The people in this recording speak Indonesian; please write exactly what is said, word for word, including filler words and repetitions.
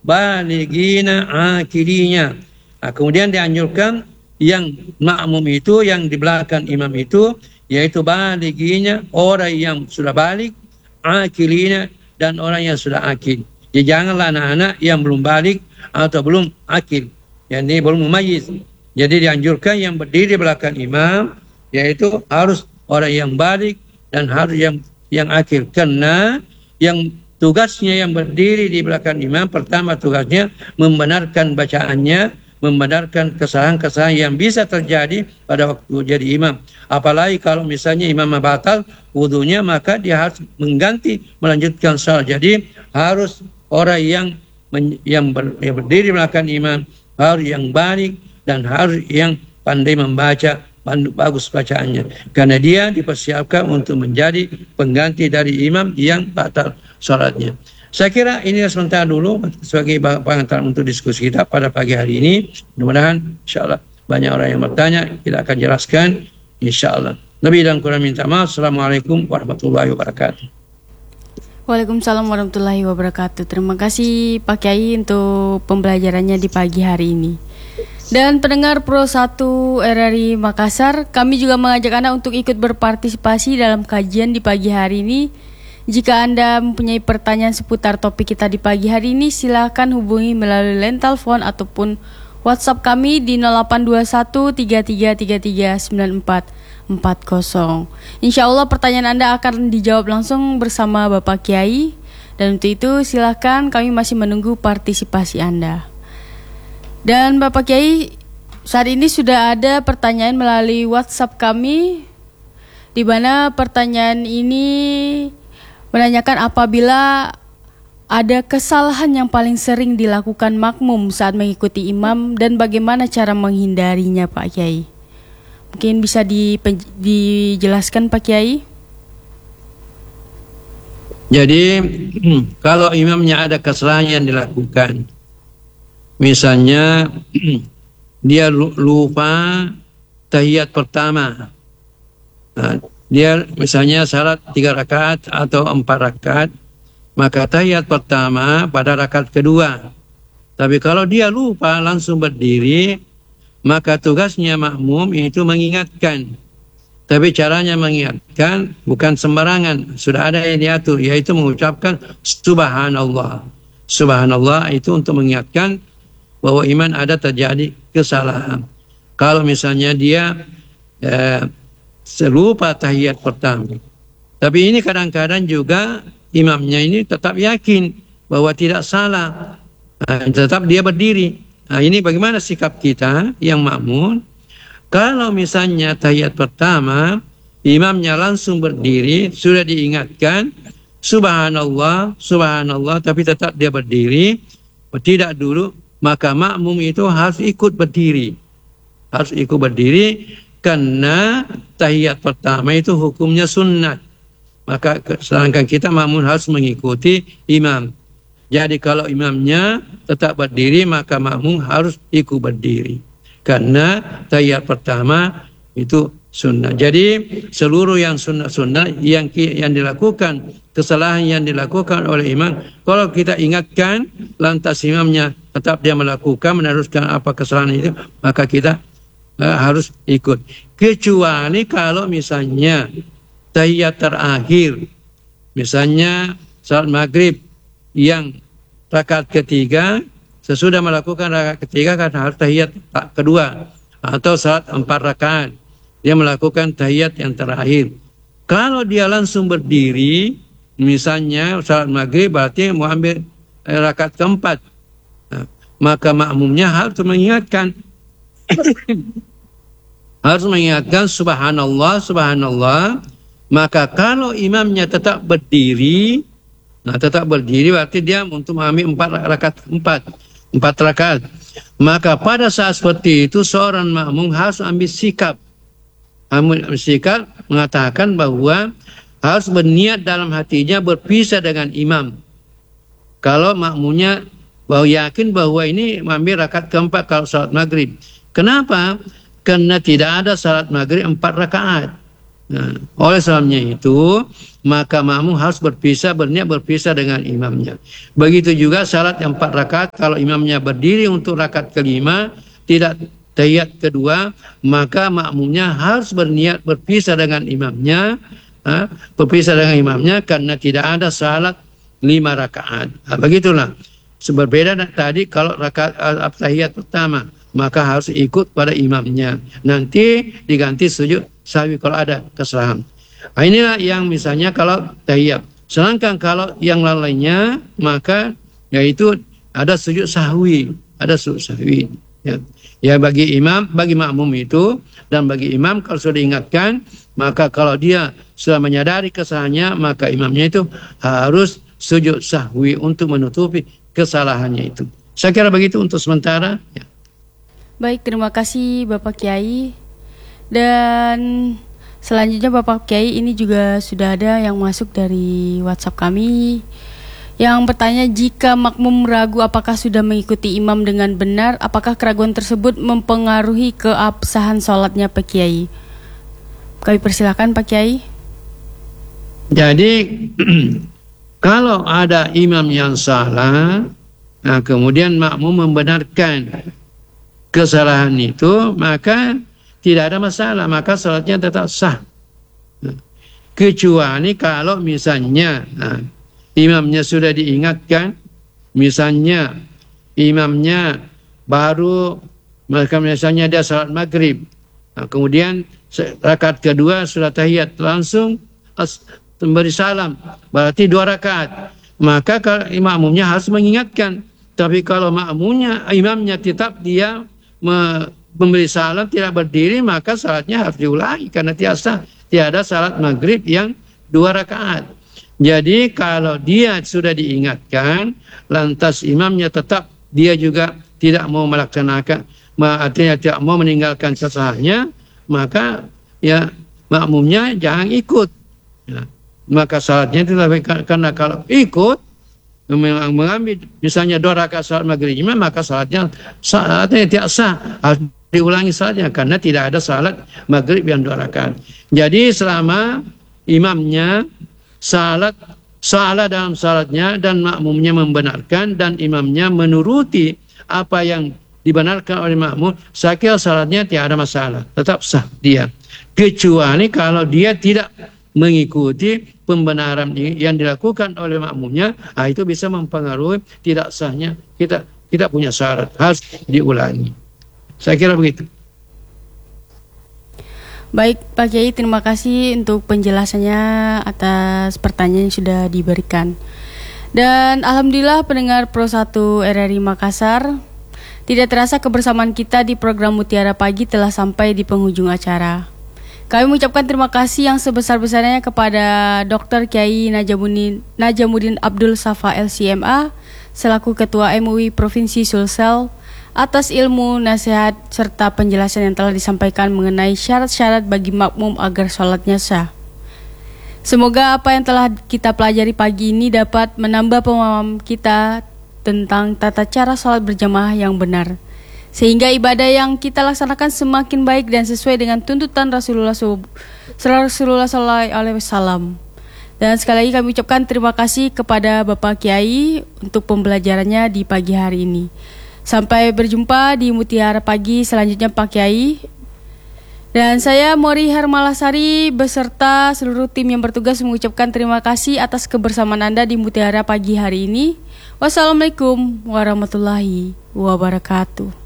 baligina akilinya. Nah, kemudian dianjurkan yang makmum itu, yang di belakang imam itu, yaitu baliginya, orang yang sudah balik, akilinya, dan orang yang sudah akil. Ya, janganlah anak-anak yang belum balik atau belum akil, yang ini belum mumayyiz. Jadi dianjurkan yang berdiri di belakang imam, yaitu harus orang yang balik dan harus yang yang akil. Karena yang tugasnya yang berdiri di belakang imam, pertama tugasnya membenarkan bacaannya, membenarkan kesalahan-kesalahan yang bisa terjadi pada waktu jadi imam. Apalagi kalau misalnya imam batal wudunya, maka dia harus mengganti, melanjutkan salat. Jadi harus orang yang men, yang, ber, yang berdiri di belakang imam harus yang balik dan harus yang pandai membaca, bagus bacaannya. Karena dia dipersiapkan untuk menjadi pengganti dari imam yang batal salatnya. Saya kira ini sementara dulu sebagai pengantar untuk diskusi kita pada pagi hari ini. Mudah-mudahan insyaAllah banyak orang yang bertanya, kita akan jelaskan insyaAllah. Lebih dan kurang minta maaf. Assalamualaikum warahmatullahi wabarakatuh. Waalaikumsalam warahmatullahi wabarakatuh. Terima kasih Pak Kiai untuk pembelajarannya di pagi hari ini. Dan pendengar Pro satu R R I Makassar, kami juga mengajak Anda untuk ikut berpartisipasi dalam kajian di pagi hari ini. Jika Anda mempunyai pertanyaan seputar topik kita di pagi hari ini, silakan hubungi melalui line telepon ataupun WhatsApp kami di nol delapan dua satu tiga tiga tiga tiga sembilan empat empat nol. Insya Allah pertanyaan Anda akan dijawab langsung bersama Bapak Kiai. Dan untuk itu silakan, kami masih menunggu partisipasi Anda. Dan Bapak Kiai, saat ini sudah ada pertanyaan melalui WhatsApp kami, di mana pertanyaan ini menanyakan apabila ada kesalahan yang paling sering dilakukan makmum saat mengikuti imam dan bagaimana cara menghindarinya Pak Kiai. Mungkin bisa dipen- dijelaskan Pak Kiai? Jadi kalau imamnya ada kesalahan yang dilakukan, misalnya dia lupa tahiyat pertama, nah, dia misalnya salat tiga rakaat atau empat rakaat, maka tahiyat pertama pada rakaat kedua. Tapi kalau dia lupa langsung berdiri, maka tugasnya makmum itu mengingatkan. Tapi caranya mengingatkan bukan sembarangan, sudah ada yang diatur, yaitu mengucapkan subhanallah. Subhanallah itu untuk mengingatkan bahwa iman ada terjadi kesalahan. Kalau misalnya dia eh, selupa tahiyat pertama, tapi ini kadang-kadang juga imamnya ini tetap yakin bahwa tidak salah, nah, tetap dia berdiri. Nah, ini bagaimana sikap kita yang makmum? Kalau misalnya tahiyat pertama imamnya langsung berdiri, sudah diingatkan subhanallah, subhanallah, tapi tetap dia berdiri, tidak dulu, maka makmum itu harus ikut berdiri, harus ikut berdiri. Karena tahiyat pertama itu hukumnya sunnah, maka sedangkan kita makmum harus mengikuti imam. Jadi kalau imamnya tetap berdiri, maka makmum harus ikut berdiri, karena tahiyat pertama itu sunnah. Jadi seluruh yang sunnah-sunnah yang yang dilakukan, kesalahan yang dilakukan oleh imam, kalau kita ingatkan lantas imamnya tetap dia melakukan, meneruskan apa kesalahan itu, maka kita Uh, harus ikut. Kecuali kalau misalnya tahiyat terakhir, misalnya salat maghrib yang rakaat ketiga, sesudah melakukan rakaat ketiga kan harus tahiyat kedua, atau salat empat rakaat dia melakukan tahiyat yang terakhir. Kalau dia langsung berdiri, misalnya salat maghrib berarti mau ambil rakaat keempat, nah, maka makmumnya harus mengingatkan harus mengingatkan subhanallah, subhanallah. Maka kalau imamnya tetap berdiri, nah tetap berdiri berarti dia untuk mengambil empat rakaat, empat, empat rakaat. Maka pada saat seperti itu seorang makmum harus ambil sikap, ambil sikap mengatakan bahwa harus berniat dalam hatinya berpisah dengan imam. Kalau makmumnya bahwa yakin bahwa ini mengambil rakaat keempat kalau salat maghrib. Kenapa? Karena tidak ada salat maghrib empat rakaat. Nah, oleh sebabnya itu, maka makmum harus berpisah, berniat berpisah dengan imamnya. Begitu juga salat yang empat rakaat, kalau imamnya berdiri untuk rakaat kelima, tidak tahiyat kedua, maka makmumnya harus berniat berpisah dengan imamnya, ha? berpisah dengan imamnya karena tidak ada salat lima rakaat. Nah, begitulah. Berbeda tadi kalau rakaat tahiyat pertama, maka harus ikut pada imamnya. Nanti diganti sujud sahwi kalau ada kesalahan. Nah, inilah yang misalnya kalau tahiyat. Sedangkan kalau yang lainnya, maka yaitu ada sujud sahwi, ada sujud sahwi. Ya. ya bagi imam, bagi makmum itu, dan bagi imam kalau sudah diingatkan, maka kalau dia sudah menyadari kesalahannya, maka imamnya itu harus sujud sahwi untuk menutupi kesalahannya itu. Saya kira begitu untuk sementara. Ya. Baik, terima kasih Bapak Kiai. Dan selanjutnya Bapak Kiai, ini juga sudah ada yang masuk dari WhatsApp kami yang bertanya, jika makmum ragu apakah sudah mengikuti imam dengan benar, apakah keraguan tersebut mempengaruhi keabsahan sholatnya Pak Kiai? Kami persilakan Pak Kiai. Jadi kalau ada imam yang salah, nah kemudian makmum membenarkan kesalahan itu, maka tidak ada masalah, maka salatnya tetap sah. Kecuali kalau misalnya nah, imamnya sudah diingatkan, misalnya imamnya baru, misalnya dia salat maghrib, nah, kemudian rakaat kedua sudah tahiyat, langsung memberi salam, berarti dua rakaat, maka kalau makmumnya harus mengingatkan. Tapi kalau makmumnya, imamnya tetap dia memberi salam tidak berdiri, maka salatnya harus diulangi karena tiada tiada salat maghrib yang dua rakaat. Jadi kalau dia sudah diingatkan, lantas imamnya tetap dia juga tidak mau melaksanakan, artinya tidak mau meninggalkan kesalahannya, maka ya makmumnya jangan ikut. Ya. Maka salatnya itu karena kalau ikut mengambil misalnya dua rakaat salat maghrib, maka salatnya salatnya tidak sah, harus diulangi salatnya karena tidak ada salat maghrib yang dua rakaat. Jadi selama imamnya salat salah dalam salatnya dan makmumnya membenarkan dan imamnya menuruti apa yang dibenarkan oleh makmum, saya kira salatnya tidak ada masalah, tetap sah dia. Kecuali kalau dia tidak mengikuti pembenaran yang dilakukan oleh makmumnya, ah, itu bisa mempengaruhi tidak sahnya, kita tidak punya syarat, harus diulangi. Saya kira begitu. Baik Pak Kiai, terima kasih untuk penjelasannya atas pertanyaan yang sudah diberikan. Dan alhamdulillah pendengar Pro satu R R I Makassar, tidak terasa kebersamaan kita di program Mutiara Pagi telah sampai di penghujung acara. Kami mengucapkan terima kasih yang sebesar-besarnya kepada Doktor Kiai Najamuddin, Najamuddin Abdul Safa L C M A selaku Ketua M U I Provinsi Sulsel atas ilmu, nasihat, serta penjelasan yang telah disampaikan mengenai syarat-syarat bagi makmum agar sholatnya sah. Semoga apa yang telah kita pelajari pagi ini dapat menambah pemahaman kita tentang tata cara sholat berjamaah yang benar, sehingga ibadah yang kita laksanakan semakin baik dan sesuai dengan tuntutan Rasulullah Rasulullah Sallallahu Alaihi Wasallam. Dan sekali lagi kami ucapkan terima kasih kepada Bapak Kiai untuk pembelajarannya di pagi hari ini. Sampai berjumpa di Mutiara Pagi selanjutnya Pak Kiai. Dan saya Mori Hermalasari beserta seluruh tim yang bertugas mengucapkan terima kasih atas kebersamaan Anda di Mutiara Pagi hari ini. Wassalamualaikum warahmatullahi wabarakatuh.